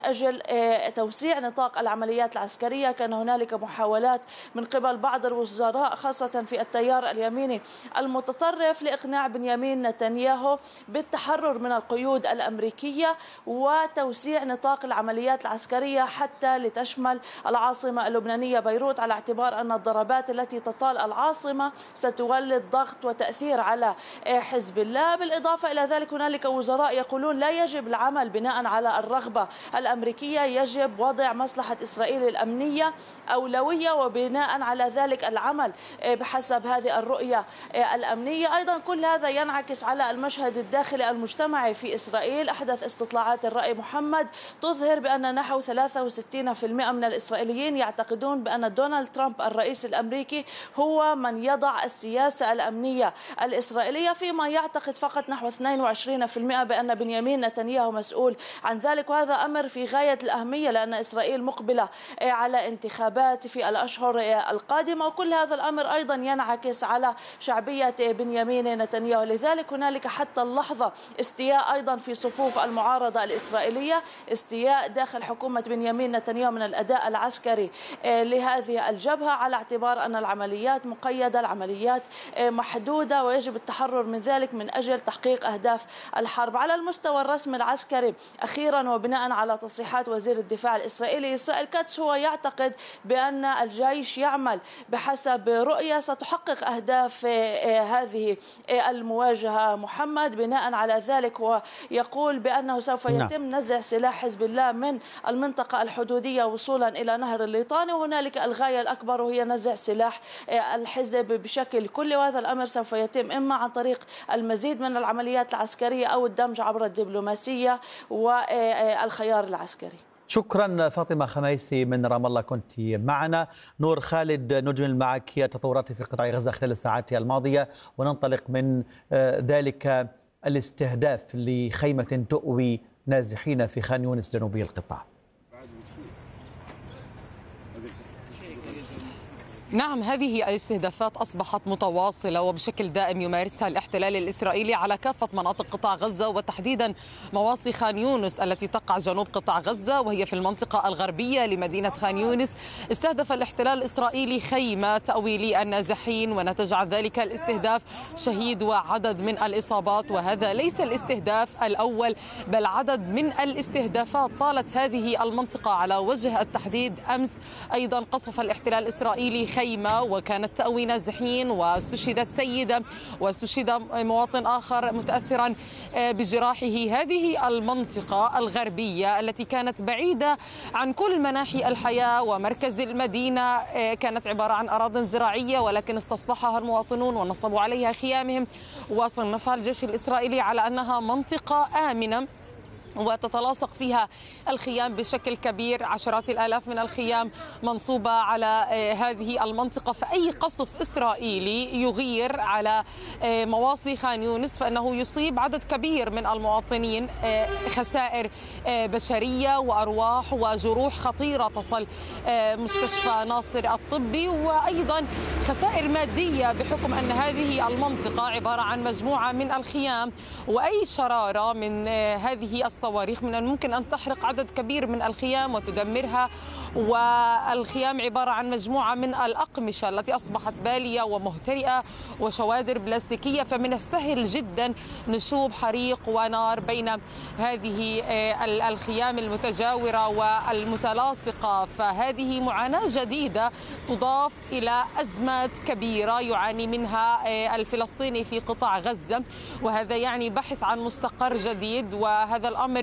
أجل توسيع نطاق العمليات العسكرية. كان هنالك محاولات من قبل بعض الوزراء خاصة في التيار اليميني المتطرف لإقناع بنيامين نتنياهو بالتحرر من القيود الأمريكية وتوسيع نطاق العمليات العسكرية حتى لتشمل العاصمة اللبنانية بيروت، على اعتبار أن الضربات التي تطال العاصمة ستولد ضغط وتأثير على حزب الله. بالإضافة إلى ذلك هنالك وزراء يقولون لا يجب العمل بناء على الرغبة الأمريكية، يجب وضع مصلحة إسرائيل الأمنية أولوية، وبناء على ذلك العمل بحسب هذه الرؤية الأمنية. أيضا كل هذا ينعكس على المشهد الداخلي المجتمعي في إسرائيل. أحدث استطلاعات الرأي محمد تظهر بأن نحو 63% من الإسرائيليين يعتقدون بأن دونالد ترامب الرئيس الأمريكي هو من يضع السياسة الأمنية الإسرائيلية، فيما يعتقد فقط نحو 22% بأن بنيامين نتنياهو مسؤول عن ذلك. وهذا أمر في غاية الأهمية لأن إسرائيل مقبلة على انتخابات في الأشهر القادمة، وكل هذا الأمر أيضا ينعكس على شعبية بنيامين نتنياهو. لذلك هنالك حتى اللحظة استياء أيضا في صفوف المعارضة الإسرائيلية، استياء داخل حكومة بنيامين نتنياهو من الأداء العسكري لهذه الجبهة، على اعتبار أن العمليات مقيدة، العمليات محدودة، ويجب التحرر من ذلك من أجل تحقيق أهداف الحرب. على المستوى الرسمي العسكري أخيرا، وبناء على تصريحات وزير الدفاع الإسرائيلي إسرائيل كاتس، هو يعتقد بأن الجيش يعمل بحسب رؤية ستحقق أهداف هذه المواجهة. محمد بناء على ذلك هو يقول بأنه سوف يتم نزع سلاح حزب الله من المنطقة الحدودية وصولا إلى نهر الليطاني، وهنالك الغاية الأكبر وهي نزع سلاح الحزب بشكل كلي، وهذا الأمر سوف يتم إما عن طريق المزيد من العمليات العسكرية أو الدمج عبر الدبلوماسية والخيار العسكري. شكرا فاطمة خميسي من رام الله كنت معنا. نور خالد نجمل معك التطورات في قطاع غزة خلال الساعات الماضية، وننطلق من ذلك الاستهداف لخيمة تؤوي نازحين في خان يونس جنوبي القطاع. نعم، هذه الاستهدافات أصبحت متواصلة وبشكل دائم يمارسها الاحتلال الإسرائيلي على كافة مناطق قطاع غزة، وتحديدا مواصي خان يونس التي تقع جنوب قطاع غزة وهي في المنطقة الغربية لمدينة خان يونس. استهدف الاحتلال الإسرائيلي خيمة تأوي للنازحين، ونتج عن ذلك الاستهداف شهيد وعدد من الإصابات. وهذا ليس الاستهداف الأول، بل عدد من الاستهدافات طالت هذه المنطقة على وجه التحديد. أمس أيضا قصف الاحتلال الإسرائيلي خيمة وكانت تأوي نازحين، واستشهدت سيدة واستشهد مواطن آخر متأثرا بجراحه. هذه المنطقة الغربية التي كانت بعيدة عن كل مناحي الحياة ومركز المدينة كانت عبارة عن أراضٍ زراعية، ولكن استصلحها المواطنون ونصبوا عليها خيامهم، وصنفها الجيش الإسرائيلي على أنها منطقة آمنة وتتلاصق فيها الخيام بشكل كبير. عشرات الآلاف من الخيام منصوبة على هذه المنطقة، فأي قصف إسرائيلي يغير على مواصي خان يونس فإنه يصيب عدد كبير من المواطنين، خسائر بشرية وأرواح وجروح خطيرة تصل مستشفى ناصر الطبي، وأيضا خسائر مادية بحكم أن هذه المنطقة عبارة عن مجموعة من الخيام، وأي شرارة من هذه الصواريخ من الممكن أن تحرق عدد كبير من الخيام وتدمرها. والخيام عبارة عن مجموعة من الأقمشة التي أصبحت بالية ومهترئة وشوادر بلاستيكية، فمن السهل جدا نشوب حريق ونار بين هذه الخيام المتجاورة والمتلاصقة. فهذه معاناة جديدة تضاف إلى أزمات كبيرة يعاني منها الفلسطيني في قطاع غزة، وهذا يعني بحث عن مستقر جديد. وهذا الأمر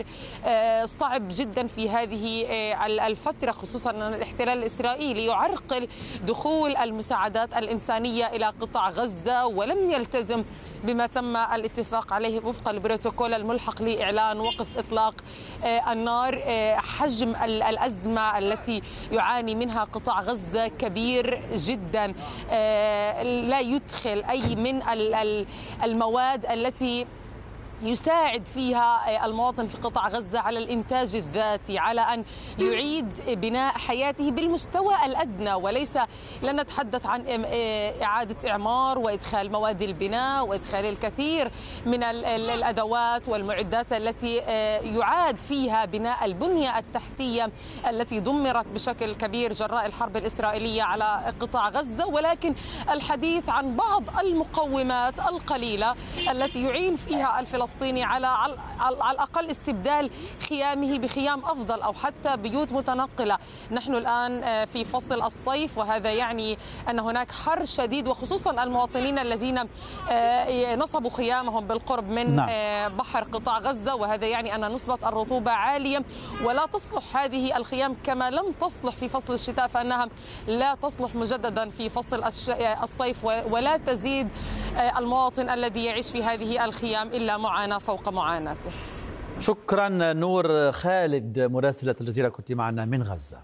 صعب جدا في هذه الفترة، خصوصا أن الاحتلال الإسرائيلي يعرقل دخول المساعدات الإنسانية إلى قطاع غزة، ولم يلتزم بما تم الاتفاق عليه وفق البروتوكول الملحق لإعلان وقف إطلاق النار. حجم الأزمة التي يعاني منها قطاع غزة كبير جدا، لا يدخل أي من المواد التي يساعد فيها المواطن في قطاع غزة على الإنتاج الذاتي، على أن يعيد بناء حياته بالمستوى الأدنى، وليس لن نتحدث عن إعادة إعمار وإدخال مواد البناء وإدخال الكثير من الأدوات والمعدات التي يعاد فيها بناء البنية التحتية التي دمرت بشكل كبير جراء الحرب الإسرائيلية على قطاع غزة، ولكن الحديث عن بعض المقومات القليلة التي يعين فيها الفلسطيني على الأقل استبدال خيامه بخيام أفضل أو حتى بيوت متنقلة. نحن الآن في فصل الصيف، وهذا يعني أن هناك حر شديد، وخصوصا المواطنين الذين نصبوا خيامهم بالقرب من بحر قطاع غزة، وهذا يعني أن نسبة الرطوبة عالية ولا تصلح هذه الخيام كما لم تصلح في فصل الشتاء، فإنها لا تصلح مجددا في فصل الصيف، ولا تزيد المواطن الذي يعيش في هذه الخيام إلا معاناة فوق معاناته. شكرا نور خالد مراسلة الجزيرة، كنت معنا من غزة.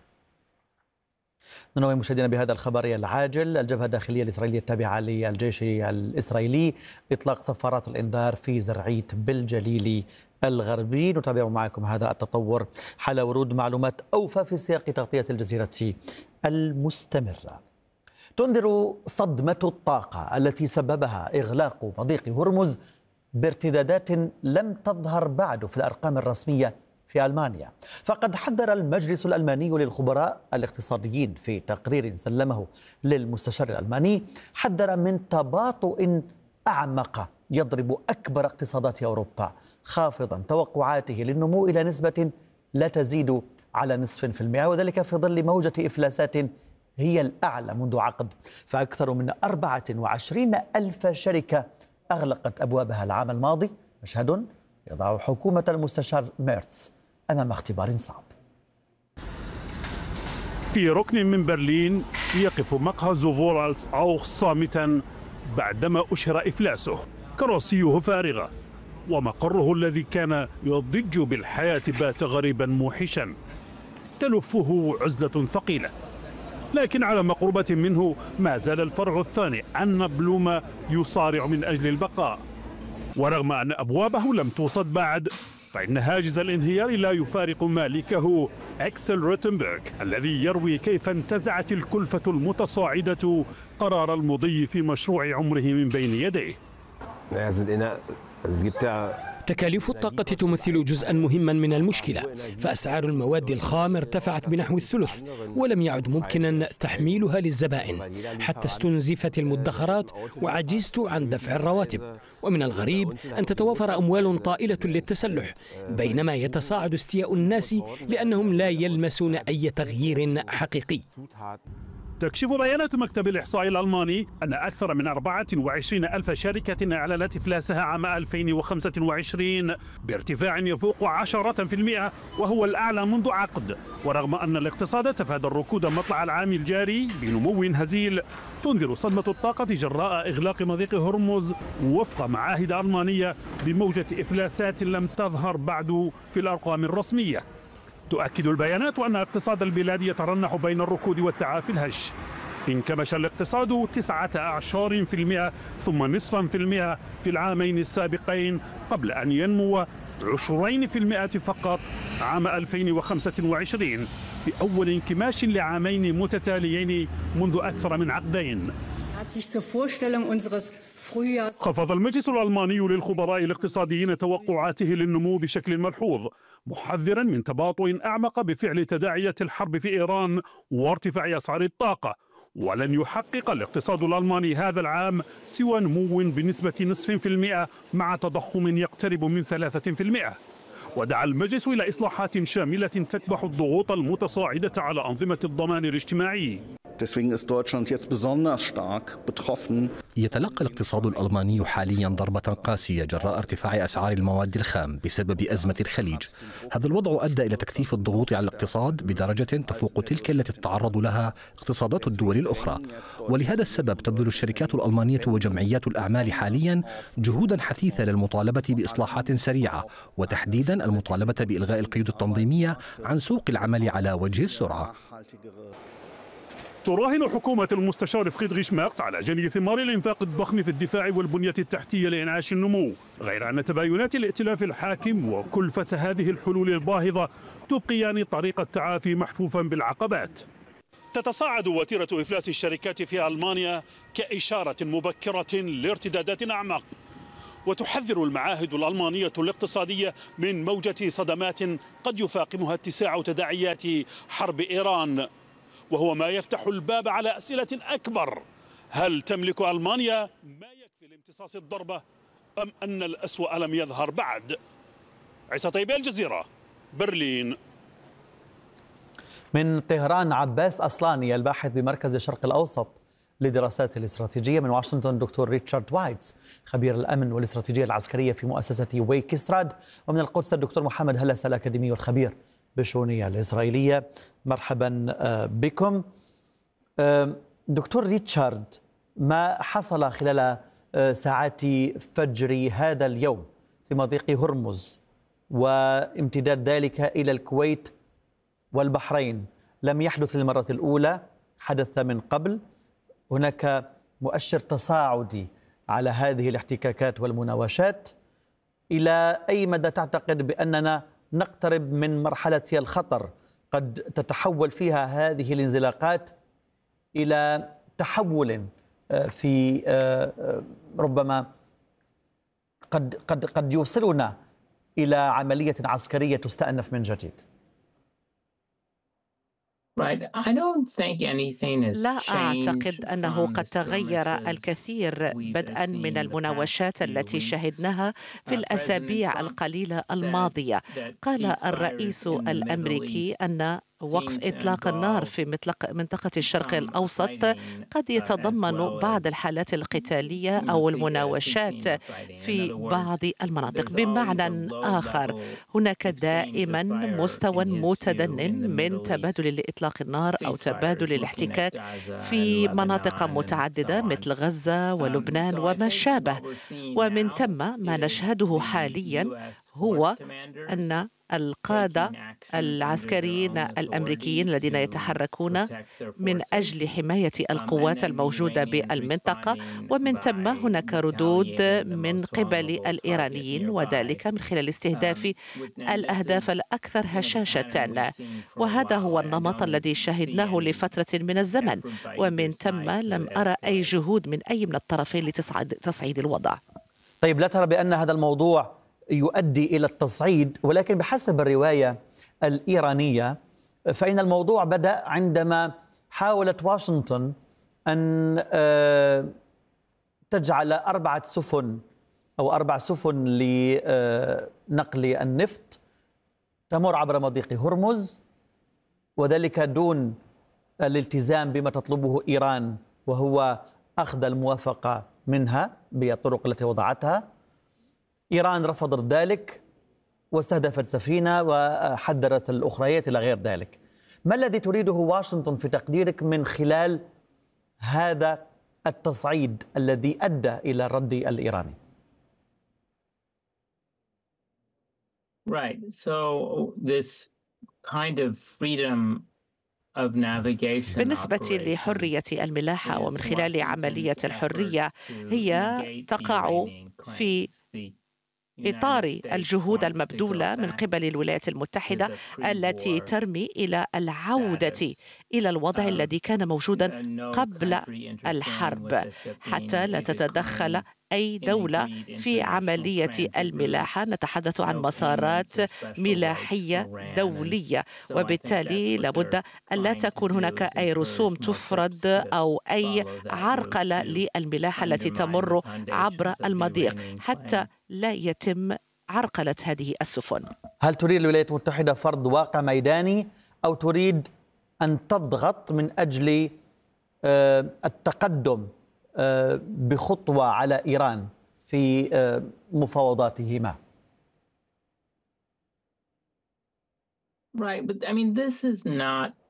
ننوه مشاهدينا بهذا الخبر العاجل. الجبهة الداخلية الإسرائيلية التابعة للجيش الإسرائيلي إطلاق صفارات الإنذار في زرعيت بالجليل الغربي. نتابع معكم هذا التطور حال ورود معلومات أوفى في سياق تغطية الجزيرة المستمرة. تنذر صدمة الطاقة التي سببها إغلاق مضيق هرمز بارتدادات لم تظهر بعد في الأرقام الرسمية في ألمانيا. فقد حذر المجلس الألماني للخبراء الاقتصاديين في تقرير سلمه للمستشار الألماني، حذر من تباطؤ أعمق يضرب أكبر اقتصادات أوروبا، خافضا توقعاته للنمو إلى نسبة لا تزيد على 0.5%، وذلك في ظل موجة إفلاسات هي الأعلى منذ عقد. فأكثر من 24,000 شركة أغلقت أبوابها العام الماضي، مشهد يضع حكومة المستشار ميرتس أمام اختبار صعب. في ركن من برلين يقف مقهى زوفورالز أوخ صامتا بعدما أشهر إفلاسه. كراسيه فارغة ومقره الذي كان يضج بالحياة بات غريبا موحشا، تلفه عزلة ثقيلة. لكن على مقربة منه ما زال الفرع الثاني أن بلوما يصارع من أجل البقاء، ورغم أن أبوابه لم توصد بعد فإن هاجس الانهيار لا يفارق مالكه أكسل روتنبرغ، الذي يروي كيف انتزعت الكلفة المتصاعدة قرار المضي في مشروع عمره من بين يديه. تكاليف الطاقة تمثل جزءا مهما من المشكلة، فأسعار المواد الخام ارتفعت بنحو الثلث، ولم يعد ممكنا تحميلها للزبائن، حتى استنزفت المدخرات وعجزت عن دفع الرواتب. ومن الغريب أن تتوافر أموال طائلة للتسلح، بينما يتصاعد استياء الناس لأنهم لا يلمسون أي تغيير حقيقي. تكشف بيانات مكتب الإحصاء الألماني أن أكثر من 24,000 شركة أعلنت إفلاسها عام 2025 بارتفاع يفوق 10%، وهو الأعلى منذ عقد. ورغم أن الاقتصاد تفادى الركود مطلع العام الجاري بنمو هزيل، تنذر صدمة الطاقة جراء إغلاق مضيق هرمز وفق معاهد ألمانية بموجة إفلاسات لم تظهر بعد في الأرقام الرسمية. تؤكد البيانات أن اقتصاد البلاد يترنح بين الركود والتعافي الهش. انكمش الاقتصاد 19% ثم نصفا في المئة في العامين السابقين، قبل أن ينمو 20% فقط عام 2025 في أول انكماش لعامين متتاليين منذ أكثر من عقدين. خفض المجلس الألماني للخبراء الاقتصاديين توقعاته للنمو بشكل ملحوظ، محذرا من تباطؤ أعمق بفعل تداعيات الحرب في إيران وارتفاع أسعار الطاقة. ولن يحقق الاقتصاد الألماني هذا العام سوى نمو بنسبة 0.5% مع تضخم يقترب من 3%. ودعا المجلس إلى إصلاحات شاملة تكبح الضغوط المتصاعدة على أنظمة الضمان الاجتماعي. يتلقى الاقتصاد الألماني حاليا ضربة قاسية جراء ارتفاع أسعار المواد الخام بسبب أزمة الخليج. هذا الوضع أدى إلى تكثيف الضغوط على الاقتصاد بدرجة تفوق تلك التي تتعرض لها اقتصادات الدول الأخرى. ولهذا السبب تبذل الشركات الألمانية وجمعيات الأعمال حاليا جهودا حثيثة للمطالبة بإصلاحات سريعة، وتحديدا المطالبة بإلغاء القيود التنظيمية عن سوق العمل على وجه السرعة. تراهن حكومة المستشار فريدريش مارس على جني ثمار الإنفاق الضخم في الدفاع والبنية التحتية لإنعاش النمو، غير أن تباينات الائتلاف الحاكم وكلفة هذه الحلول الباهظة تبقيان طريق التعافي محفوفا بالعقبات. تتصاعد وتيرة إفلاس الشركات في ألمانيا كإشارة مبكرة لارتدادات أعمق، وتحذر المعاهد الألمانية الاقتصادية من موجة صدمات قد يفاقمها اتساع تداعيات حرب إيران، وهو ما يفتح الباب على أسئلة أكبر. هل تملك ألمانيا ما يكفي لامتصاص الضربة أم أن الأسوأ لم يظهر بعد؟ عيسى طيبي، الجزيرة، برلين. من طهران عباس أصلاني الباحث بمركز الشرق الأوسط للدراسات الاستراتيجية. من واشنطن دكتور ريتشارد وايتس خبير الأمن والاستراتيجية العسكرية في مؤسسة ويكستراد. ومن القدس الدكتور محمد هلس الأكاديمي والخبير بالشؤون الإسرائيلية. مرحبا بكم. دكتور ريتشارد، ما حصل خلال ساعات فجر هذا اليوم في مضيق هرمز وامتداد ذلك إلى الكويت والبحرين لم يحدث للمرة الأولى، حدث من قبل. هناك مؤشر تصاعدي على هذه الاحتكاكات والمناوشات. إلى أي مدى تعتقد بأننا نقترب من مرحلة الخطر قد تتحول فيها هذه الانزلاقات إلى تحول في ربما قد يوصلنا إلى عملية عسكرية تستأنف من جديد؟ لا أعتقد أنه قد تغير الكثير بدءا من المناوشات التي شهدناها في الأسابيع القليلة الماضية. قال الرئيس الأمريكي أن وقف إطلاق النار في منطقة الشرق الأوسط قد يتضمن بعض الحالات القتالية أو المناوشات في بعض المناطق. بمعنى آخر، هناك دائما مستوى متدن من تبادل إطلاق النار أو تبادل الاحتكاك في مناطق متعددة مثل غزة ولبنان وما شابه. ومن ثم ما نشهده حاليا هو أن القادة العسكريين الأمريكيين الذين يتحركون من أجل حماية القوات الموجودة بالمنطقة، ومن ثم هناك ردود من قبل الإيرانيين، وذلك من خلال استهداف الأهداف الأكثر هشاشة. وهذا هو النمط الذي شهدناه لفترة من الزمن، ومن ثم لم أرى أي جهود من أي من الطرفين لتصعيد الوضع. طيب، لا ترى بأن هذا الموضوع يؤدي إلى التصعيد؟ ولكن بحسب الرواية الإيرانية فإن الموضوع بدأ عندما حاولت واشنطن أن تجعل 4 سفن أو 4 سفن لنقل النفط تمر عبر مضيق هرمز، وذلك دون الالتزام بما تطلبه إيران، وهو أخذ الموافقة منها بالطرق التي وضعتها. إيران رفضت ذلك واستهدفت سفينة وحذرت الأخريات إلى غير ذلك. ما الذي تريده واشنطن في تقديرك من خلال هذا التصعيد الذي أدى إلى الرد الإيراني؟ بالنسبة لحرية الملاحة ومن خلال عملية الحرية، هي تقع في إطار الجهود المبذولة من قبل الولايات المتحدة التي ترمي إلى العودة إلى الوضع الذي كان موجودا قبل الحرب، حتى لا تتدخل أي دولة في عملية الملاحة. نتحدث عن مسارات ملاحية دولية، وبالتالي لابد أن لا تكون هناك أي رسوم تفرض أو أي عرقلة للملاحة التي تمر عبر المضيق حتى لا يتم عرقلة هذه السفن. هل تريد الولايات المتحدة فرض واقع ميداني أو تريد أن تضغط من أجل التقدم بخطوة على إيران في مفاوضاتهما؟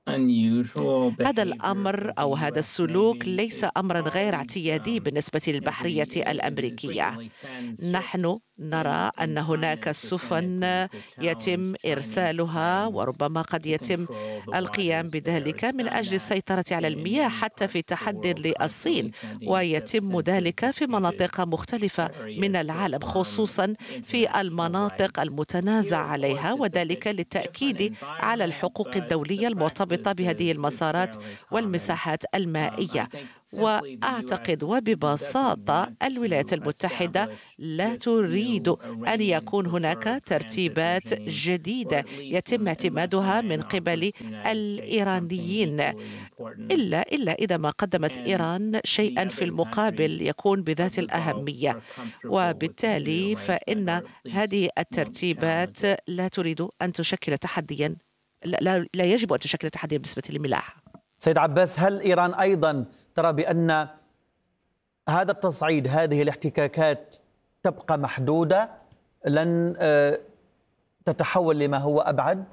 هذا الأمر أو هذا السلوك ليس أمرا غير اعتيادي بالنسبة للبحرية الأمريكية. نحن نرى أن هناك سفن يتم إرسالها وربما قد يتم القيام بذلك من أجل السيطرة على المياه حتى في تحدي للصين، ويتم ذلك في مناطق مختلفة من العالم خصوصا في المناطق المتنازع عليها، وذلك للتأكيد على الحقوق الدولية المرتبطة بهذه المسارات والمساحات المائية. وأعتقد وببساطة الولايات المتحدة لا تريد أن يكون هناك ترتيبات جديدة يتم اعتمادها من قبل الإيرانيين إلا إذا ما قدمت إيران شيئا في المقابل يكون بذات الأهمية، وبالتالي فإن هذه الترتيبات لا تريد أن تشكل تحديا، لا يجب أن تشكل تحديا بالنسبة للملاحة. سيد عباس، هل إيران أيضا ترى بأن هذا التصعيد، هذه الاحتكاكات تبقى محدودة لن تتحول لما هو أبعد؟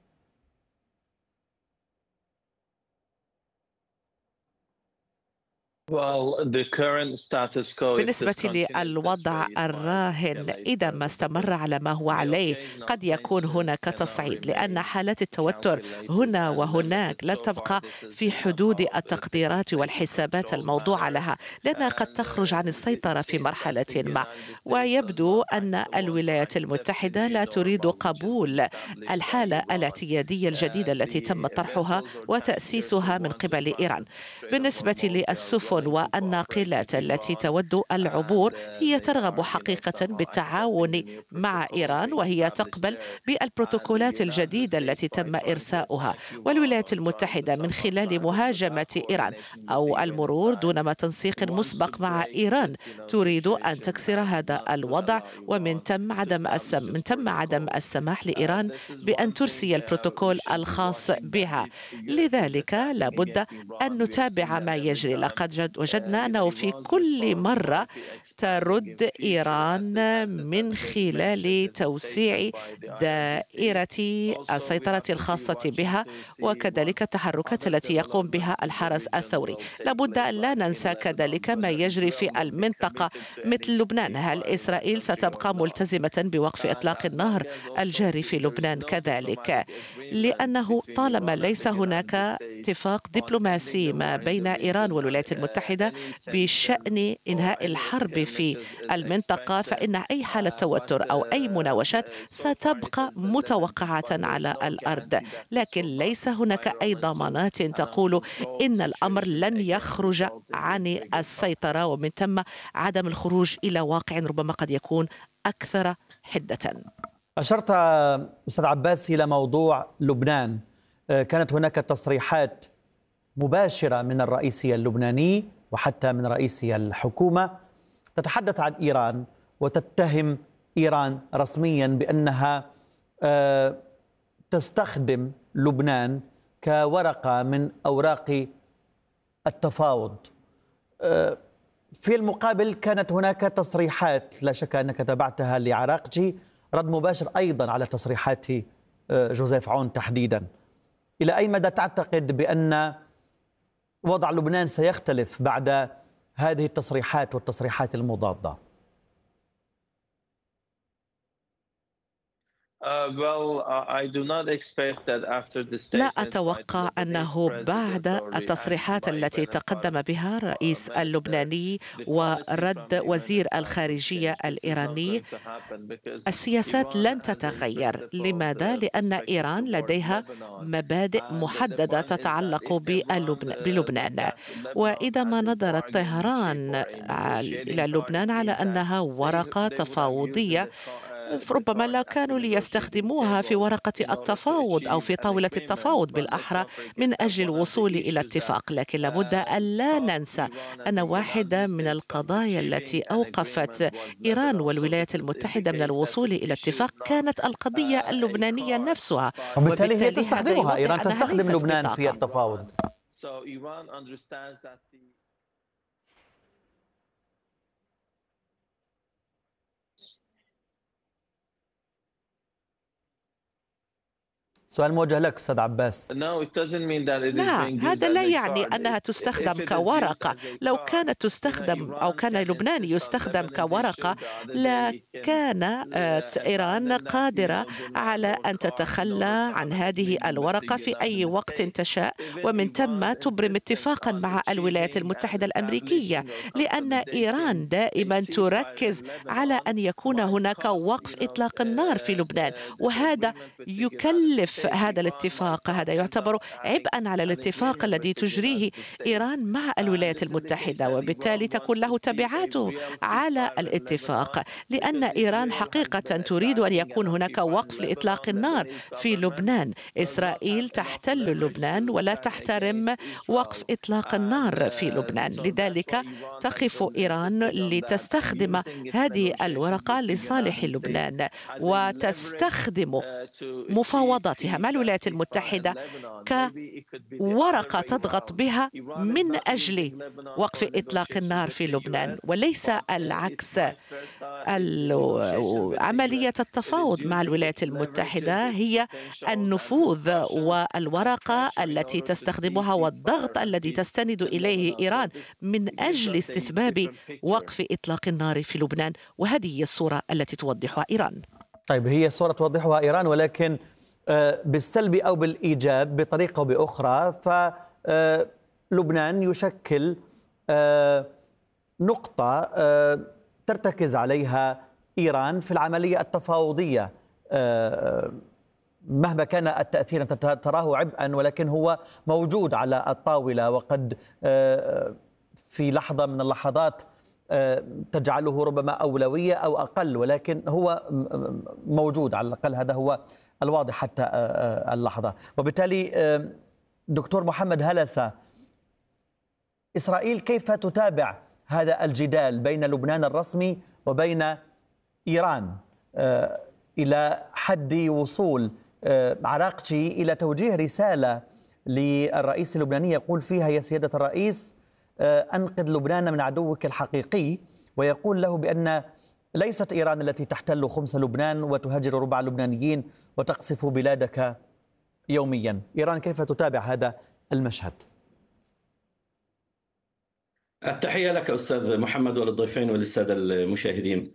بالنسبة للوضع الراهن إذا ما استمر على ما هو عليه قد يكون هناك تصعيد، لأن حالات التوتر هنا وهناك لا تبقى في حدود التقديرات والحسابات الموضوعة لها، لأنها قد تخرج عن السيطرة في مرحلة ما. ويبدو أن الولايات المتحدة لا تريد قبول الحالة الاعتيادية الجديدة التي تم طرحها وتأسيسها من قبل إيران. بالنسبة للسفن والناقلات التي تود العبور، هي ترغب حقيقة بالتعاون مع إيران، وهي تقبل بالبروتوكولات الجديدة التي تم إرساؤها، والولايات المتحدة من خلال مهاجمة إيران أو المرور دون ما تنسيق مسبق مع إيران تريد أن تكسر هذا الوضع، ومن ثم عدم السماح لإيران بأن ترسي البروتوكول الخاص بها. لذلك لابد أن نتابع ما يجري. لقد وجدنا أنه في كل مرة ترد إيران من خلال توسيع دائرة السيطرة الخاصة بها، وكذلك التحركات التي يقوم بها الحرس الثوري. لابد أن لا ننسى كذلك ما يجري في المنطقة مثل لبنان. هل إسرائيل ستبقى ملتزمة بوقف إطلاق النهر الجاري في لبنان كذلك؟ لأنه طالما ليس هناك اتفاق دبلوماسي ما بين إيران والولايات المتحدة بشأن إنهاء الحرب في المنطقة، فإن أي حالة توتر أو أي مناوشات ستبقى متوقعة على الأرض، لكن ليس هناك أي ضمانات تقول إن الأمر لن يخرج عن السيطرة، ومن ثم عدم الخروج إلى واقع ربما قد يكون أكثر حدة. أشرت أستاذ عباس إلى موضوع لبنان. كانت هناك تصريحات مباشرة من الرئيس اللبناني وحتى من رئيس الحكومة تتحدث عن إيران وتتهم إيران رسميا بأنها تستخدم لبنان كورقة من أوراق التفاوض. في المقابل كانت هناك تصريحات لا شك أنك تابعتها لعراقجي، رد مباشر أيضا على تصريحات جوزيف عون تحديدا. إلى أي مدى تعتقد بأن وضع لبنان سيختلف بعد هذه التصريحات والتصريحات المضادة؟ لا أتوقع أنه بعد التصريحات التي تقدم بها الرئيس اللبناني ورد وزير الخارجية الإيراني السياسات لن تتغير. لماذا؟ لأن إيران لديها مبادئ محددة تتعلق بلبنان، وإذا ما نظرت طهران إلى لبنان على أنها ورقة تفاوضية، ربما لا كانوا ليستخدموها في ورقة التفاوض أو في طاولة التفاوض بالأحرى من أجل الوصول إلى اتفاق. لكن لابد أن لا ننسى أن واحدة من القضايا التي أوقفت إيران والولايات المتحدة من الوصول إلى اتفاق كانت القضية اللبنانية نفسها، وبالتالي هي تستخدمها. إيران تستخدم لبنان في التفاوض. سؤال موجه لك أستاذ عباس. لا، هذا لا يعني أنها تستخدم كورقة. لو كانت تستخدم أو كان لبنان يستخدم كورقة لكان إيران قادرة على أن تتخلى عن هذه الورقة في أي وقت تشاء، ومن ثم تبرم اتفاقا مع الولايات المتحدة الأمريكية، لأن إيران دائما تركز على أن يكون هناك وقف إطلاق النار في لبنان، وهذا يكلف هذا الاتفاق. هذا يعتبر عبئا على الاتفاق الذي تجريه إيران مع الولايات المتحدة، وبالتالي تكون له تبعاته على الاتفاق، لأن إيران حقيقة تريد أن يكون هناك وقف لإطلاق النار في لبنان. إسرائيل تحتل لبنان ولا تحترم وقف إطلاق النار في لبنان، لذلك تقف إيران لتستخدم هذه الورقة لصالح لبنان، وتستخدم مفاوضاتها مع الولايات المتحدة كورقة تضغط بها من أجل وقف إطلاق النار في لبنان، وليس العكس. عملية التفاوض مع الولايات المتحدة هي النفوذ والورقة التي تستخدمها والضغط الذي تستند إليه إيران من أجل استتباب وقف إطلاق النار في لبنان، وهذه هي الصورة التي توضحها إيران. طيب، هي صورة توضحها إيران، ولكن بالسلب أو بالإيجاب بطريقة أو بأخرى، فلبنان يشكل نقطة ترتكز عليها إيران في العملية التفاوضية. مهما كان التأثير أنت تراه عبئا، ولكن هو موجود على الطاولة، وقد في لحظة من اللحظات تجعله ربما أولوية أو أقل، ولكن هو موجود على الأقل. هذا هو الواضح حتى اللحظة. وبالتالي دكتور محمد هلسة، إسرائيل كيف تتابع هذا الجدال بين لبنان الرسمي وبين إيران إلى حد وصول عراقجي إلى توجيه رسالة للرئيس اللبناني يقول فيها: يا سيادة الرئيس، أنقذ لبنان من عدوك الحقيقي، ويقول له بأن ليست إيران التي تحتل خمس لبنان وتهاجر ربع اللبنانيين وتقصف بلادك يوميا. إيران كيف تتابع هذا المشهد؟ التحية لك أستاذ محمد وللضيفين وللسادة المشاهدين.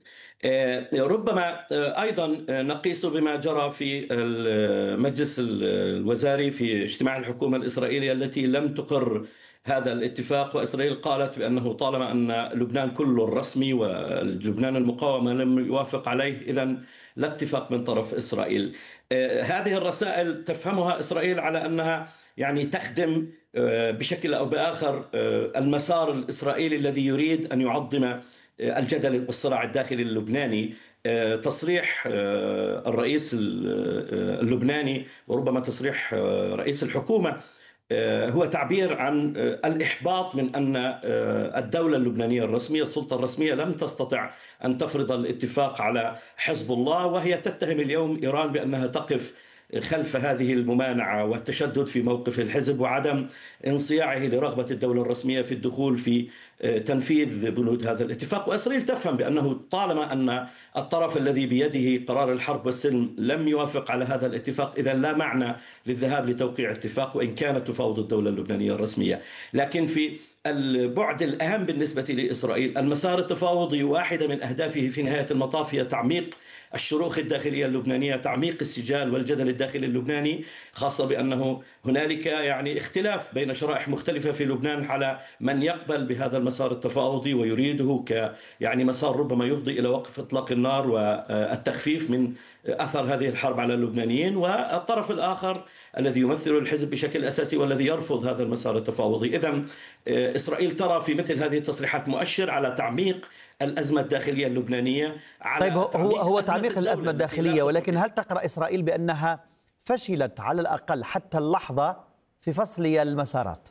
ربما أيضا نقيس بما جرى في المجلس الوزاري في اجتماع الحكومة الإسرائيلية التي لم تقر هذا الاتفاق، وإسرائيل قالت بأنه طالما أن لبنان كله الرسمي ولبنان المقاومة لم يوافق عليه، إذن لا اتفاق من طرف إسرائيل. هذه الرسائل تفهمها إسرائيل على أنها يعني تخدم بشكل أو بآخر المسار الإسرائيلي الذي يريد أن يعظم الجدل والصراع الداخلي اللبناني. تصريح الرئيس اللبناني وربما تصريح رئيس الحكومة هو تعبير عن الإحباط من أن الدولة اللبنانية الرسمية، السلطة الرسمية، لم تستطع أن تفرض الاتفاق على حزب الله، وهي تتهم اليوم إيران بأنها تقف خلف هذه الممانعة والتشدد في موقف الحزب وعدم انصياعه لرغبة الدولة الرسمية في الدخول في تنفيذ بنود هذا الاتفاق. وإسرائيل تفهم بأنه طالما أن الطرف الذي بيده قرار الحرب والسلم لم يوافق على هذا الاتفاق، إذن لا معنى للذهاب لتوقيع اتفاق وإن كانت تفاوض الدولة اللبنانية الرسمية. لكن في البعد الأهم بالنسبة لإسرائيل، المسار التفاوضي واحدة من أهدافه في نهاية المطاف هي تعميق الشروخ الداخلية اللبنانية، تعميق السجال والجدل الداخلي اللبناني، خاصة بأنه هنالك يعني اختلاف بين شرائح مختلفة في لبنان على من يقبل بهذا المسار التفاوضي ويريده يعني مسار ربما يفضي إلى وقف إطلاق النار والتخفيف من أثر هذه الحرب على اللبنانيين، والطرف الآخر الذي يمثل الحزب بشكل أساسي والذي يرفض هذا المسار التفاوضي. إذن إسرائيل ترى في مثل هذه التصريحات مؤشر على تعميق الأزمة الداخلية اللبنانية. طيب، هو تعميق الأزمة الداخلية، ولكن هل تقرأ إسرائيل بأنها فشلت على الأقل حتى اللحظة في فصل المسارات؟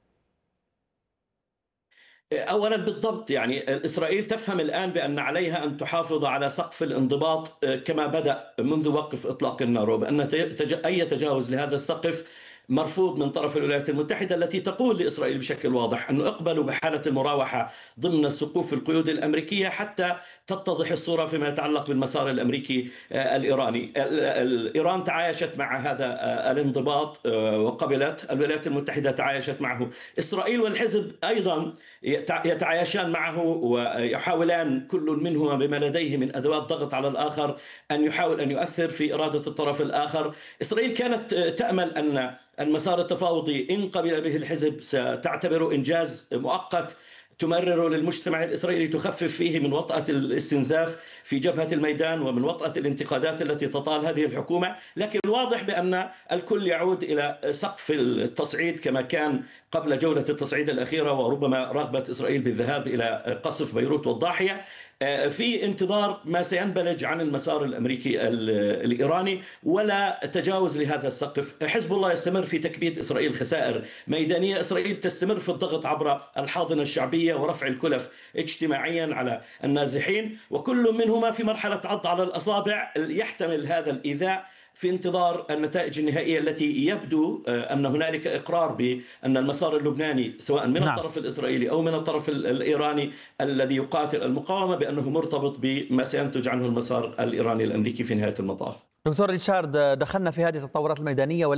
أولا بالضبط، يعني إسرائيل تفهم الآن بأن عليها أن تحافظ على سقف الانضباط كما بدأ منذ وقف إطلاق النار، وبأن أي تجاوز لهذا السقف مرفوض من طرف الولايات المتحدة التي تقول لإسرائيل بشكل واضح أنه اقبلوا بحالة المراوحة ضمن سقوف القيود الأمريكية حتى تتضح الصورة فيما يتعلق بالمسار الأمريكي الإيراني. إيران تعايشت مع هذا الانضباط وقبلت، الولايات المتحدة تعايشت معه، إسرائيل والحزب أيضا يتعايشان معه ويحاولان كل منهما بما لديه من أدوات ضغط على الآخر أن يحاول أن يؤثر في إرادة الطرف الآخر. إسرائيل كانت تأمل أن المسار التفاوضي إن قبل به الحزب ستعتبره إنجاز مؤقت تمرر للمجتمع الإسرائيلي، تخفف فيه من وطأة الاستنزاف في جبهة الميدان ومن وطأة الانتقادات التي تطال هذه الحكومة. لكن الواضح بأن الكل يعود إلى سقف التصعيد كما كان قبل جولة التصعيد الأخيرة، وربما رغبة إسرائيل بالذهاب إلى قصف بيروت والضاحية في انتظار ما سينبلج عن المسار الأمريكي الإيراني ولا تجاوز لهذا السقف. حزب الله يستمر في تكبيد إسرائيل خسائر ميدانية، إسرائيل تستمر في الضغط عبر الحاضنة الشعبية ورفع الكلف اجتماعيا على النازحين، وكل منهما في مرحلة عض على الأصابع يحتمل هذا الإيذاء في انتظار النتائج النهائية التي يبدو أن هنالك إقرار بأن المسار اللبناني سواء من الطرف الإسرائيلي أو من الطرف الإيراني الذي يقاتل المقاومة بأنه مرتبط بما سينتج عنه المسار الإيراني الأمريكي في نهاية المطاف. دكتور ريتشارد، دخلنا في هذه التطورات الميدانية